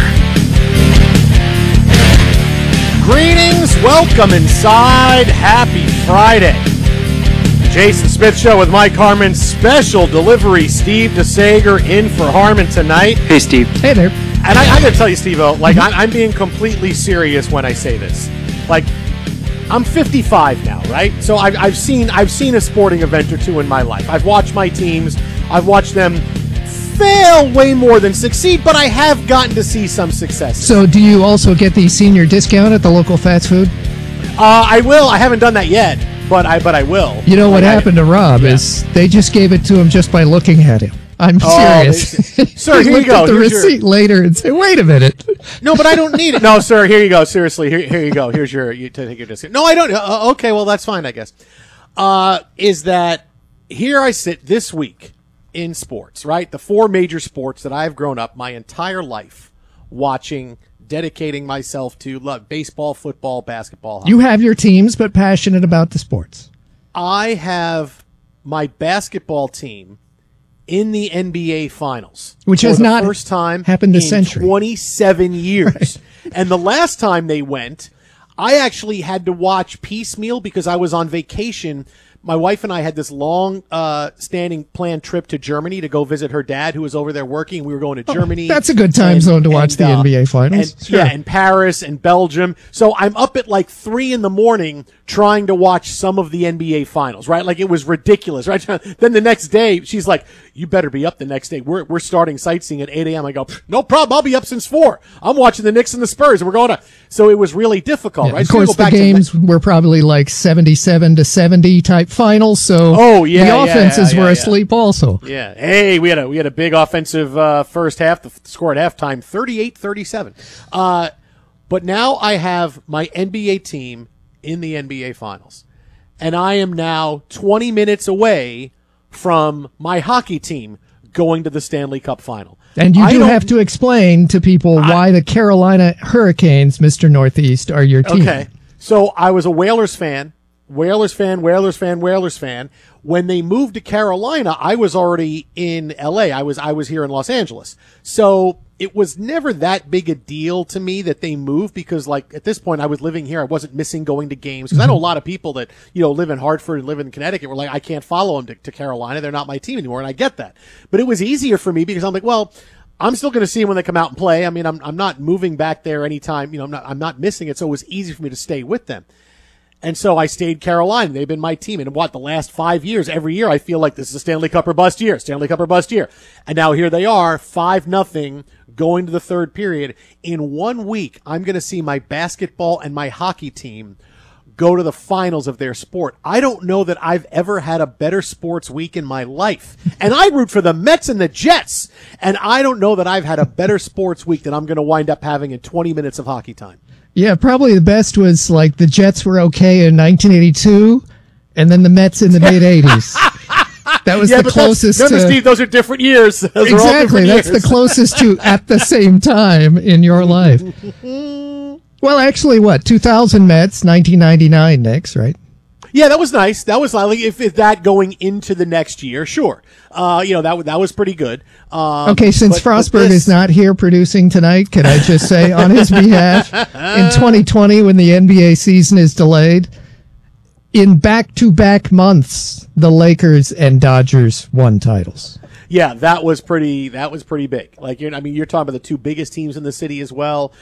Greetings, welcome inside. Happy Friday. Jason Smith Show with Mike Harmon. Special delivery, Steve DeSager in for Harmon tonight. Hey, Steve. Hey there. And I got to tell you, Steve-O, like, I'm being completely serious when I say this. Like, I'm 55 now, right? So I've seen a sporting event or two in my life. I've watched my teams. I've watched them fail way more than succeed, but I have gotten to see some success. So do you also get the senior discount at the local fast food? I will. I haven't done that yet, but I will. You know what happened to Rob is they just gave it to him just by looking at him. I'm serious. Sir, here you go. At the receipt later and say, "Wait a minute." No, but I don't need it. No, sir. Here you go. Seriously, here you go. Here's your take your discount. No, I don't. Okay, well that's fine, I guess. Is that here? I sit this week in sports, right? The 4 major sports that I've grown up my entire life watching, dedicating myself to: love baseball, football, basketball. Hockey. You have your teams, but passionate about the sports. I have my basketball team in the NBA Finals, which has not first time happened this in century. 27 years. Right. And the last time they went, I actually had to watch piecemeal because I was on vacation. My wife and I had this long standing planned trip to Germany to go visit her dad, who was over there working. We were going to Germany. That's a good time zone to watch the NBA Finals. And, yeah, and Paris and Belgium. So I'm up at like 3 a.m. trying to watch some of the NBA Finals, right? Like, it was ridiculous, right? Then the next day, she's like, "You better be up the next day. We're starting sightseeing at 8 a.m. I go, "No problem. I'll be up since 4. I'm watching the Knicks and the Spurs, and we're going to." So it was really difficult, right? Of course, the games were probably like 77-70 type finals. So the offenses were asleep also. Yeah. Hey, we had a big offensive first half. The score at halftime, 38-37. But now I have my NBA team in the NBA Finals, and I am now 20 minutes away from my hockey team going to the Stanley Cup Final. And you do have to explain to people why the Carolina Hurricanes, Mr. Northeast, are your team. Okay. So I was a Whalers fan. When they moved to Carolina, I was already in LA. I was here in Los Angeles. So it was never that big a deal to me that they moved because, like, at this point I was living here. I wasn't missing going to games because I know a lot of people that, live in Hartford and live in Connecticut were like, I can't follow them to Carolina. They're not my team anymore. And I get that. But it was easier for me because I'm like, well, I'm still going to see them when they come out and play. I mean, I'm not moving back there anytime. I'm not missing it. So it was easy for me to stay with them. And so I stayed Carolina. They've been my team. And the last 5 years, every year I feel like this is a Stanley Cup or bust year. And now here they are, 5-0, going to the third period. In 1 week, I'm going to see my basketball and my hockey team go to the finals of their sport. I don't know that I've ever had a better sports week in my life. And I root for the Mets and the Jets. And I don't know that I've had a better sports week than I'm going to wind up having in 20 minutes of hockey time. Yeah, probably the best was like the Jets were okay in 1982, and then the Mets in the mid-'80s. That was the closest to... Steve, those are different years. Those exactly, that's the closest to at the same time in your life. Well, actually, 2000 Mets, 1999 Knicks, right? Yeah, that was nice. That was like if that going into the next year, sure. That was pretty good. Okay, since Frostberg is not here producing tonight, can I just say on his behalf, in 2020 when the NBA season is delayed, in back-to-back months, the Lakers and Dodgers won titles. Yeah, that was pretty big. Like, you're talking about the two biggest teams in the city as well,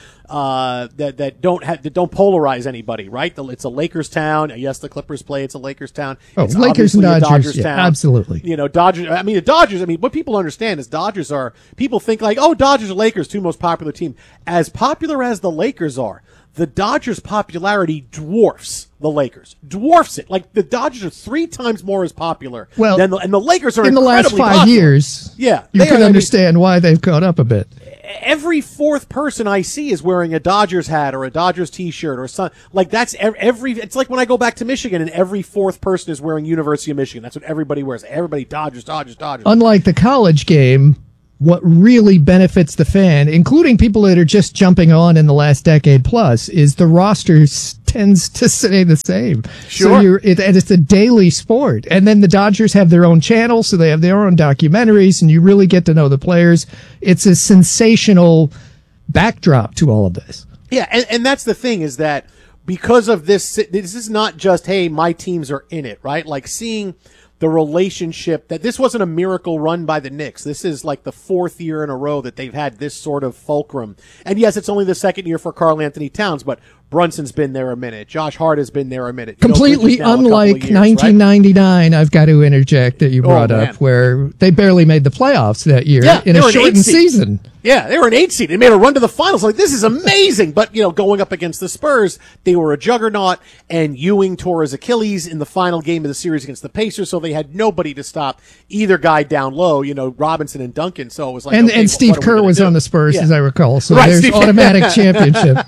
that don't polarize anybody, right? It's a Lakers town. Yes, the Clippers play. It's a Lakers town. Oh, It's Lakers and obviously a Dodgers, yeah, town. absolutely. Dodgers. The Dodgers. What people understand is Dodgers are. People think like, oh, Dodgers or Lakers, two most popular team. As popular as the Lakers are, the Dodgers' popularity dwarfs the Lakers. Dwarfs it. Like, the Dodgers are 3 times more as popular and the Lakers are in the last 5 popular. years. Yeah. You can understand why they've caught up a bit. Every fourth person I see is wearing a Dodgers hat or a Dodgers t-shirt or something. Like, that's it's like when I go back to Michigan and every fourth person is wearing University of Michigan. That's what everybody wears. Everybody Dodgers. Unlike the college game, what really benefits the fan, including people that are just jumping on in the last decade plus, is the roster tends to stay the same. Sure. So it's a daily sport. And then the Dodgers have their own channel, so they have their own documentaries, and you really get to know the players. It's a sensational backdrop to all of this. Yeah, and that's the thing, is that because of this is not just, hey, my teams are in it, right? Like, seeing the relationship, that this wasn't a miracle run by the Knicks. This is like the 4th year in a row that they've had this sort of fulcrum. And yes, it's only the 2nd year for Karl Anthony Towns, but Brunson's been there a minute. Josh Hart has been there a minute. Completely unlike 1999, right? I've got to interject, that you brought up, where they barely made the playoffs that year in a shortened season. Yeah, they were an 8 seed. They made a run to the finals. Like, this is amazing. But, going up against the Spurs, they were a juggernaut, and Ewing tore his Achilles in the final game of the series against the Pacers, so they had nobody to stop either guy down low, Robinson and Duncan. So it was like, and Steve Kerr was on the Spurs, as I recall. So right, there's automatic championship.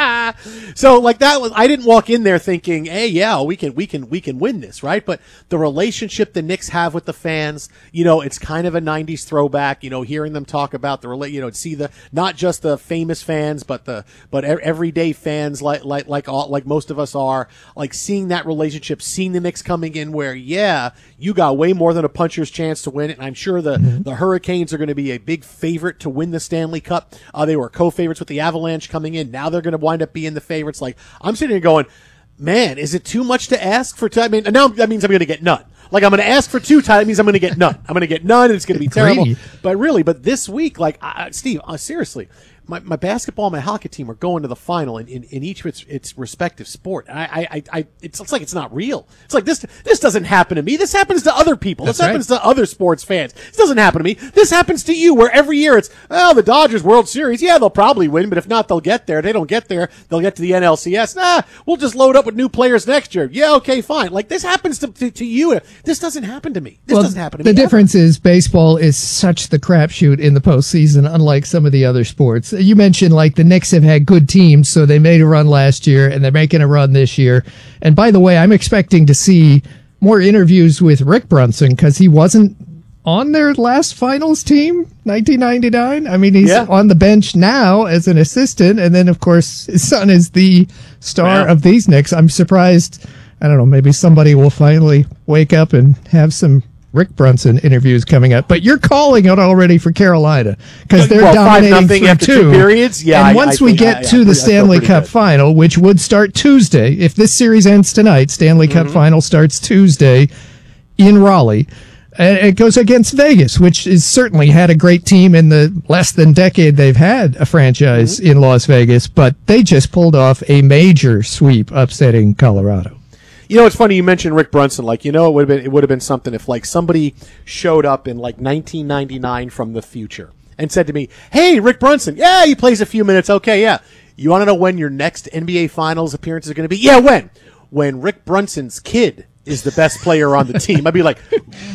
So, like, I didn't walk in there thinking, hey, yeah, we can win this, right? But the relationship the Knicks have with the fans, it's kind of a 90s throwback, hearing them talk about see not just the famous fans, but everyday fans like most of us are, like, seeing that relationship, seeing the Knicks coming in where, yeah, you got way more than a puncher's chance to win it. And I'm sure the Hurricanes are going to be a big favorite to win the Stanley Cup. They were co-favorites with the Avalanche coming in. Now they're going to wind up being the favorites. Like, I'm sitting here going, man, is it too much to ask for? Now that means I'm going to get none. Like, I'm going to ask for 2 titles. That means I'm going to get none. I'm going to get none, and it's going to be terrible. But this week, like, Steve, seriously, my basketball and my hockey team are going to the final in each of its respective sport. It's like it's not real. It's like this doesn't happen to me. This happens to other people. This happens to other sports fans. This doesn't happen to me. This happens to you, where every year it's, the Dodgers World Series. Yeah, they'll probably win, but if not, they'll get there. If they don't get there, they'll get to the NLCS. We'll just load up with new players next year. Yeah, okay, fine. Like, this happens to you. This doesn't happen to me. This doesn't happen to me. The difference is baseball is such the crapshoot in the postseason, unlike some of the other sports. You mentioned, like, the Knicks have had good teams, so they made a run last year, and they're making a run this year. And by the way, I'm expecting to see more interviews with Rick Brunson, because he wasn't on their last finals team, 1999. I mean, he's on the bench now as an assistant, and then, of course, his son is the star of these Knicks. I'm surprised. I don't know, maybe somebody will finally wake up and have some Rick Brunson interviews coming up. But you're calling it already for Carolina, because they're dominating for 2 periods. Yeah, and once we get to the Stanley Cup final, which would start Tuesday, if this series ends tonight, Stanley Cup final starts Tuesday in Raleigh. It goes against Vegas, which has certainly had a great team in the less than decade they've had a franchise in Las Vegas, but they just pulled off a major sweep, upsetting Colorado. It's funny you mentioned Rick Brunson. Like, it would have been something if, like, somebody showed up in, like, 1999 from the future and said to me, "Hey, Rick Brunson, yeah, he plays a few minutes. Okay, yeah. You want to know when your next NBA Finals appearance is going to be? Yeah, when? When Rick Brunson's kid is the best player on the team." I'd be like,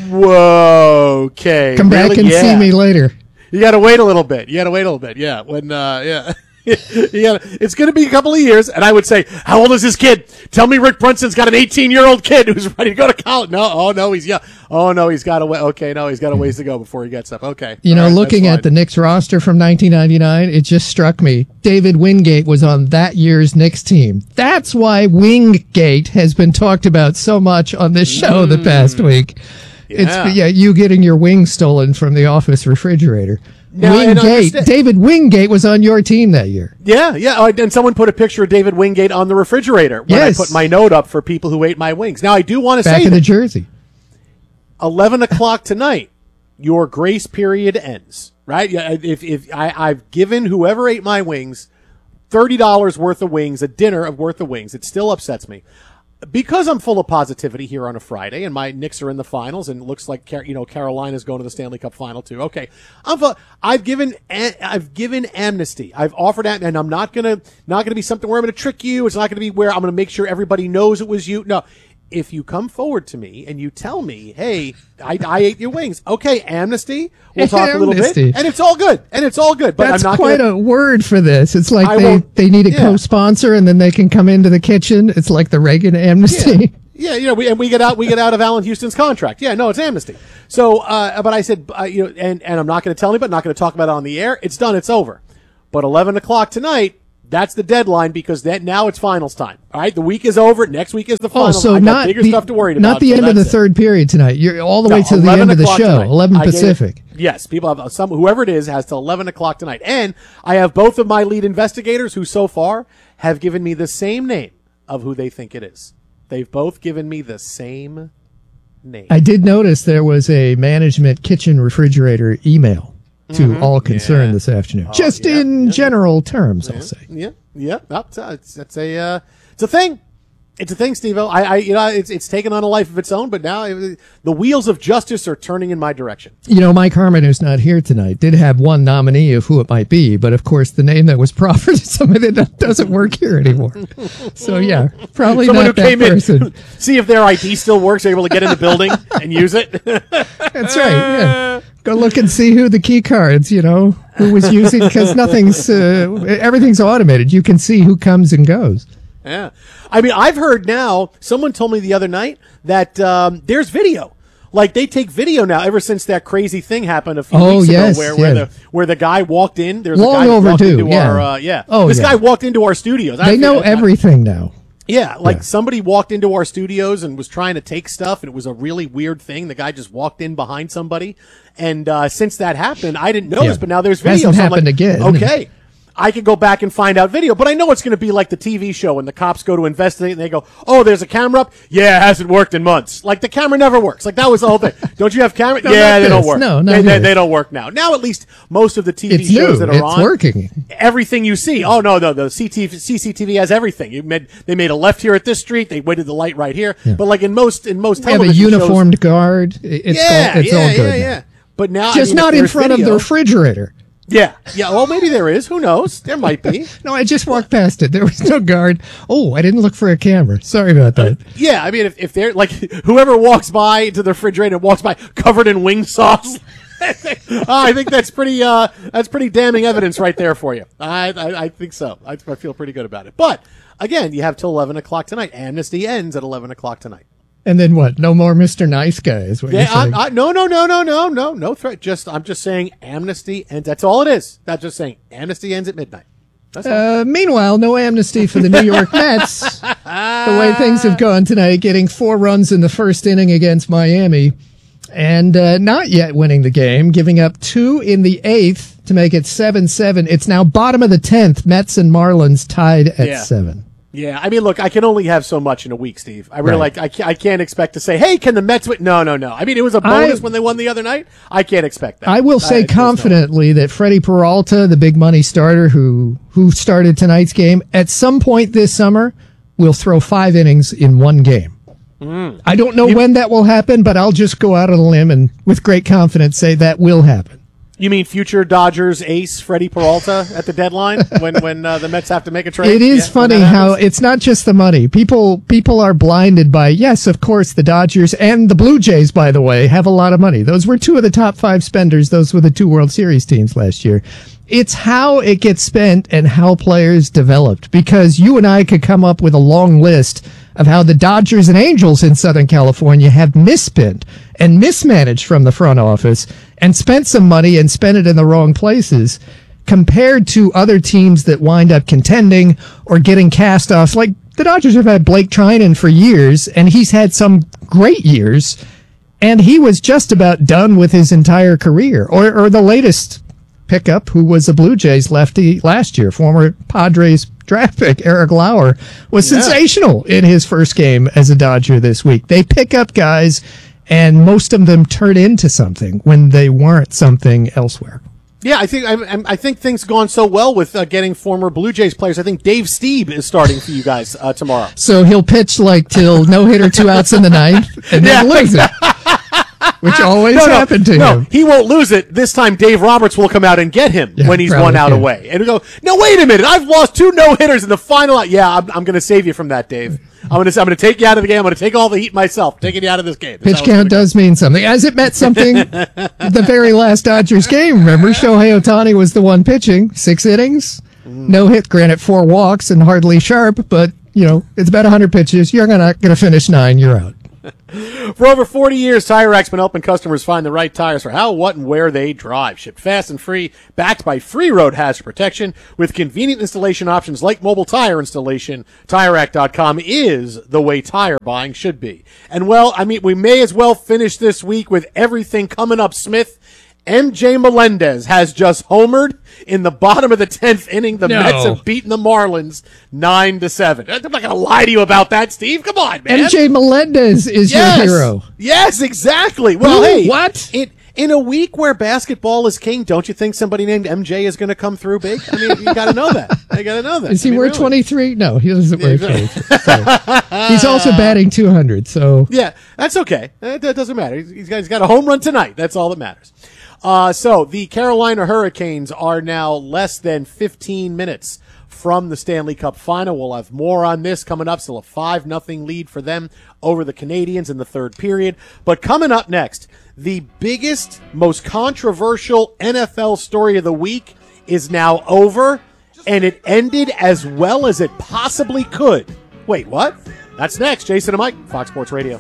"Whoa, okay. Come back and see me later." You got to wait a little bit. Yeah. When, yeah. It's going to be a couple of years, and I would say, how old is this kid? Tell me Rick Brunson's got an 18-year-old kid who's ready to go to college. No, he's young. Oh, no, he's got a way. Okay, no, he's got a ways to go before he gets up. Okay. Looking at the Knicks roster from 1999, it just struck me. David Wingate was on that year's Knicks team. That's why Wingate has been talked about so much on this show the past week. Yeah. It's you getting your wings stolen from the office refrigerator. David Wingate was on your team that year. Yeah. And someone put a picture of David Wingate on the refrigerator when I put my note up for people who ate my wings. Now, I do want to say back in the jersey. 11 o'clock tonight, your grace period ends, right? If I've given whoever ate my wings $30 worth of wings, a dinner worth of wings, it still upsets me. Because I'm full of positivity here on a Friday, and my Knicks are in the finals, and it looks like Carolina's going to the Stanley Cup final too. Okay, I've given amnesty. I've offered, and I'm not gonna be something where I'm gonna trick you. It's not gonna be where I'm gonna make sure everybody knows it was you. No. If you come forward to me and you tell me, hey, I ate your wings, okay, amnesty, we'll talk a little bit, and it's all good, But that's I'm not quite a word for this. It's like they need a co-sponsor, and then they can come into the kitchen. It's like the Reagan amnesty. Yeah, we get out of Allen Houston's contract. Yeah, no, it's amnesty. So, but I said, and I'm not going to tell anybody, not going to talk about it on the air. It's done, it's over. But 11 o'clock tonight. That's the deadline because now it's finals time. All right, the week is over. Next week is the finals. So I got bigger stuff to worry about. Not the end of the third period tonight. You're all the way to the end of the show, 11 Pacific. Yes, people have whoever it is has till 11 o'clock tonight. And I have both of my lead investigators who so far have given me the same name of who they think it is. They've both given me the same name. I did notice there was a management kitchen refrigerator email to all concerned this afternoon. Just in general terms, I'll say. Yeah. It's a thing. It's a thing, Steve-O. It's taken on a life of its own, but now the wheels of justice are turning in my direction. Mike Harmon, who's not here tonight, did have one nominee of who it might be, but of course the name that was proffered is somebody that doesn't work here anymore. So yeah, probably someone not who that came person. In, see if their ID still works, they're able to get in the building and use it. That's right, yeah. Go look and see who the key cards, who was using, because everything's automated. You can see who comes and goes. Yeah. I mean, I've heard now, someone told me the other night that there's video. Like, they take video now ever since that crazy thing happened a few weeks ago where the guy walked in. There's long a guy overdue, walked into this guy walked into our studios. They know everything now. Yeah, somebody walked into our studios and was trying to take stuff, and it was a really weird thing. The guy just walked in behind somebody. And since that happened, I didn't notice, but now there's video. Hasn't happened again. Okay. I can go back and find out video, but I know it's going to be like the TV show when the cops go to investigate and they go, oh, there's a camera up? Yeah, it hasn't worked in months. Like, the camera never works. Like, that was the whole thing. Don't you have camera? Yeah, they don't work. No, they don't work now. Now, at least, most of the TV shows that are on. It's working. Everything you see. Oh, no, the CCTV has everything. They made a left here at this street. They waited the light right here. Yeah. But like in most television have a uniformed guard. It's all good. Yeah. But now, just not in front of the refrigerator. Yeah. Well, maybe there is. Who knows? There might be. No, I just walked past it. There was no guard. Oh, I didn't look for a camera. Sorry about that. Yeah, I mean, if they're like whoever walks by to the refrigerator and walks by covered in wing sauce, I think that's pretty damning evidence right there for you. I think so. I feel pretty good about it. But again, you have till 11 o'clock tonight. Amnesty ends at 11 o'clock tonight. And then what? No more Mr. Nice Guy is what you're saying. No threat. I'm just saying amnesty ends. That's all it is. That's just saying amnesty ends at midnight. Meanwhile, no amnesty for the New York Mets. The way things have gone tonight, getting 4 runs in the first inning against Miami, and not yet winning the game, giving up 2 in the 8th to make it 7-7. It's now bottom of the 10th. Mets and Marlins tied at 7. Yeah, I mean, look, I can only have so much in a week, Steve. I really I can't expect to say, hey, can the Mets win? No. I mean, it was a bonus when they won the other night. I can't expect that. I will say confidently that Freddie Peralta, the big money starter who started tonight's game, at some point this summer will throw 5 innings in one game. I don't know when that will happen, but I'll just go out on a limb and with great confidence say that will happen. You mean future Dodgers ace Freddie Peralta at the deadline when the Mets have to make a trade? It is funny how it's not just the money. People are blinded by, yes, of course, the Dodgers and the Blue Jays, by the way, have a lot of money. Those were 2 of the top 5 spenders. Those were the 2 World Series teams last year. It's how it gets spent and how players developed, because you and I could come up with a long list of how the Dodgers and Angels in Southern California have misspent and mismanaged from the front office and spent some money and spent it in the wrong places compared to other teams that wind up contending or getting cast-offs. Like the Dodgers have had Blake Trinan for years, and he's had some great years, and he was just about done with his entire career. Or the latest pickup, who was a Blue Jays lefty last year, former Padres draft pick Eric Lauer, was sensational in his first game as a Dodger this week. They pick up guys And most of them turn into something when they weren't something elsewhere. Yeah, I think things have gone so well with getting former Blue Jays players. I think Dave Stieb is starting for you guys tomorrow. So he'll pitch like till no hitter, 2 outs in the ninth, and then lose it. Which always happened to him. He won't lose it. This time Dave Roberts will come out and get him when he's 1 out away. And he'll go, no, wait a minute. I've lost 2 no-hitters in the final. Yeah, I'm going to save you from that, Dave. I'm going to take you out of the game. I'm going to take all the heat myself, taking you out of this game. Pitch count does mean something. As it meant something the very last Dodgers game. Remember, Shohei Ohtani was the one pitching. 6 innings, no hit, granted 4 walks and hardly sharp, but, it's about 100 pitches. You're not going to finish 9. You're out. For over 40 years, Tire Rack's been helping customers find the right tires for how, what, and where they drive. Shipped fast and free, backed by free road hazard protection, with convenient installation options like mobile tire installation. TireRack.com is the way tire buying should be. And, we may as well finish this week with everything coming up, Smith. MJ Melendez has just homered in the bottom of the 10th inning. The Mets have beaten the Marlins 9-7. I'm not going to lie to you about that, Steve. Come on, man. MJ Melendez is your hero. Yes, exactly. Well, hey, what? In a week where basketball is king, don't you think somebody named MJ is going to come through big? I mean, you got to know that. You got to know that. Is he wear 23? No, he doesn't wear 23. He's also batting 200. So yeah, that's okay. That doesn't matter. He's got a home run tonight. That's all that matters. So the Carolina Hurricanes are now less than 15 minutes from the Stanley Cup final. We'll have more on this coming up. Still a 5-0 lead for them over the Canadiens in the third period. But coming up next, the biggest, most controversial NFL story of the week is now over, and it ended as well as it possibly could. Wait, what? That's next. Jason and Mike, Fox Sports Radio.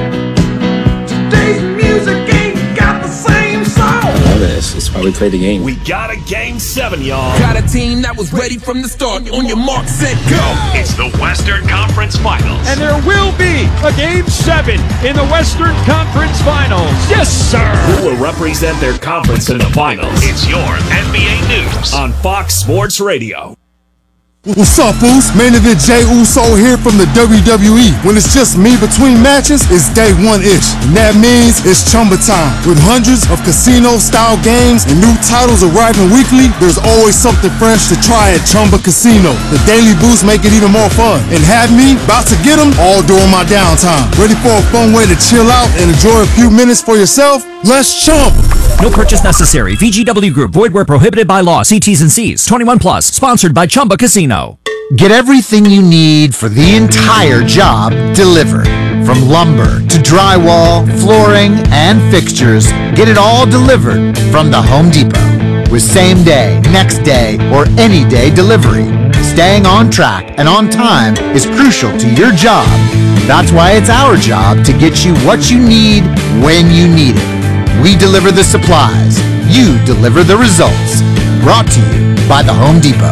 Today's music ain't got the same song. It's why we play the game. We got a Game 7, y'all. Got a team that was ready from the start. On your mark, set, go. It's the Western Conference Finals. And there will be a Game 7 in the Western Conference Finals. Yes, sir. Who will represent their conference in the finals? It's your NBA News on Fox Sports Radio. What's up, Uso? Main event Jey Uso here from the WWE. When it's just me between matches, it's day one-ish. And that means it's Chumba time. With hundreds of casino-style games and new titles arriving weekly, there's always something fresh to try at Chumba Casino. The daily boosts make it even more fun. And have me about to get them all during my downtime. Ready for a fun way to chill out and enjoy a few minutes for yourself? Let's chump! No purchase necessary. VGW Group. Void where prohibited by law. See T's and C's. 21 plus. Sponsored by Chumba Casino. Get everything you need for the entire job delivered. From lumber to drywall, flooring, and fixtures, get it all delivered from the Home Depot. With same day, next day, or any day delivery. Staying on track and on time is crucial to your job. That's why it's our job to get you what you need when you need it. We deliver the supplies. You deliver the results. Brought to you by the Home Depot.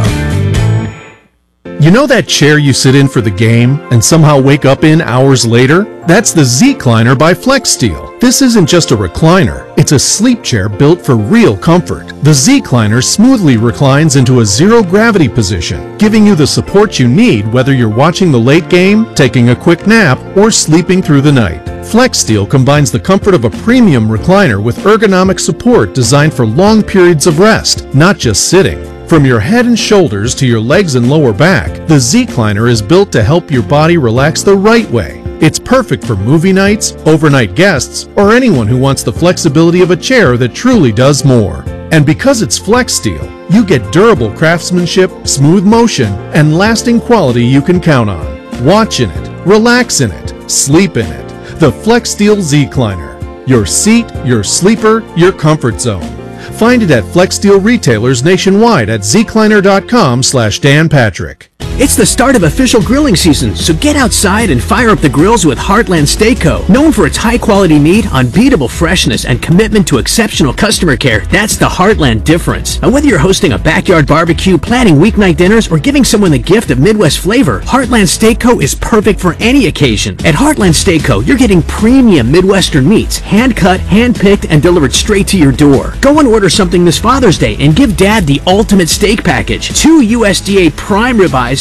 You know that chair you sit in for the game and somehow wake up in hours later? That's the Z-Cliner by FlexSteel. This isn't just a recliner. It's a sleep chair built for real comfort. The Z-Cliner smoothly reclines into a zero-gravity position, giving you the support you need whether you're watching the late game, taking a quick nap, or sleeping through the night. FlexSteel combines the comfort of a premium recliner with ergonomic support designed for long periods of rest, not just sitting. From your head and shoulders to your legs and lower back, the Z-Cliner is built to help your body relax the right way. It's perfect for movie nights, overnight guests, or anyone who wants the flexibility of a chair that truly does more. And because it's FlexSteel, you get durable craftsmanship, smooth motion, and lasting quality you can count on. Watch in it, relax in it, sleep in it. The FlexSteel Z-Cliner. Your seat, your sleeper, your comfort zone. Find it at FlexSteel retailers nationwide at zcliner.com/Dan Patrick. It's the start of official grilling season, so get outside and fire up the grills with Heartland Steak Co. Known for its high-quality meat, unbeatable freshness, and commitment to exceptional customer care, that's the Heartland difference. Now, whether you're hosting a backyard barbecue, planning weeknight dinners, or giving someone the gift of Midwest flavor, Heartland Steak Co. is perfect for any occasion. At Heartland Steak Co., you're getting premium Midwestern meats, hand-cut, hand-picked, and delivered straight to your door. Go and order something this Father's Day and give Dad the ultimate steak package. 2 USDA prime ribeyes,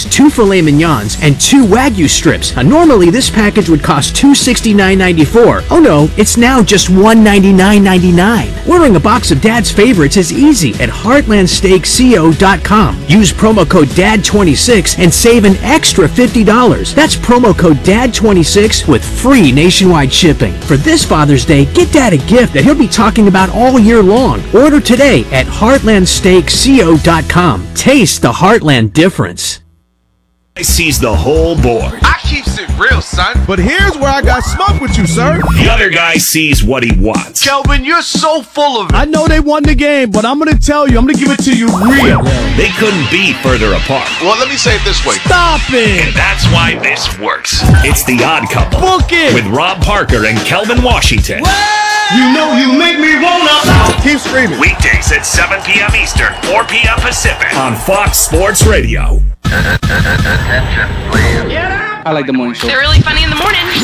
wings, 2 filet mignons, and 2 Wagyu strips. Now, normally this package would cost $269.94. Oh no, it's now just $199.99. Ordering a box of Dad's favorites is easy at heartlandsteakco.com. Use promo code DAD26 and save an extra $50. That's promo code DAD26 with free nationwide shipping. For this Father's Day, get Dad a gift that he'll be talking about all year long. Order today at heartlandsteakco.com. Taste the Heartland difference. Sees the whole board. I keeps it real, son. But here's where I got smoke with you, sir. The other guy sees what he wants. Kelvin, you're so full of it. I know they won the game, but I'm going to tell you, I'm going to give it to you real. They couldn't be further apart. Well, let me say it this way. Stop it. And that's why this works. It's The Odd Couple. Book it. With Rob Parker and Kelvin Washington. You know you make me wanna. Keep screaming. Weekdays at 7 p.m. Eastern, 4 p.m. Pacific on Fox Sports Radio. I like the morning show. They're really funny in the morning.